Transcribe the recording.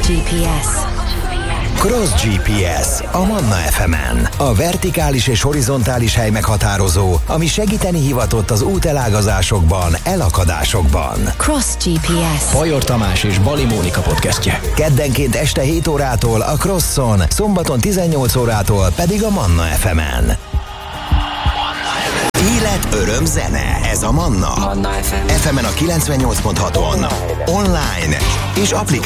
GPS. Cross GPS a Manna FM-en. A vertikális és horizontális hely meghatározó, ami segíteni hivatott az útelágazásokban, elakadásokban. Cross GPS. Bajor Tamás és Bali Mónika podcastje. Keddenként este 7 órától a Crosson, szombaton 18 órától pedig a Manna FM-en. Élet, öröm, zene. Ez a Manna. Manna FM. FM-en a 98.6-on. Online és applikációban.